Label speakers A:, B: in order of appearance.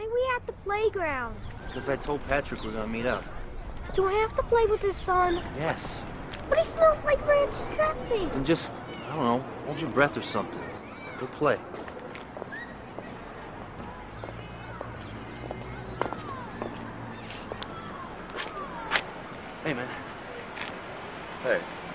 A: are we at the playground?
B: Because I told Patrick we're gonna meet up.
A: Do I have to play with his son?
B: Yes.
A: But he smells like ranch dressing.
B: And just, I don't know, hold your breath or something. Go play. Hey, man.
C: Hey.